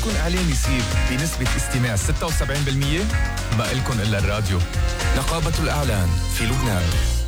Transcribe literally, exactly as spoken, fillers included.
بدكن إعلان يصير بنسبة استماع ستة وسبعين بالمية؟ ما إلكن إلا الراديو. نقابة الإعلان في لبنان.